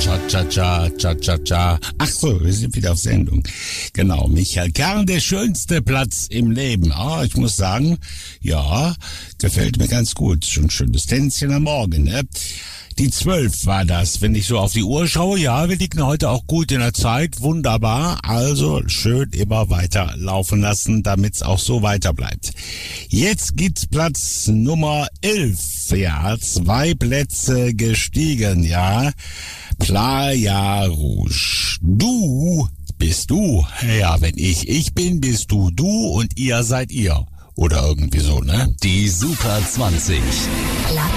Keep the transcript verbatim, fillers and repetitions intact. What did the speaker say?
Cha-cha-cha, cha-cha-cha. Ach so, wir sind wieder auf Sendung. Genau, Michael Kern, der schönste Platz im Leben. Ah, ich muss sagen, ja, gefällt mir ganz gut. Schon ein schönes Tänzchen am Morgen, ne? Die zwölf war das, wenn ich so auf die Uhr schaue. Ja, wir liegen heute auch gut in der Zeit. Wunderbar. Also schön immer weiter laufen lassen, damit es auch so weiter bleibt. Jetzt gibt's Platz Nummer elf. Ja, zwei Plätze gestiegen, ja. Playa Rouge. Du bist du. Ja, wenn ich ich bin, bist du du und ihr seid ihr. Oder irgendwie so, ne? Die Super zwanzig.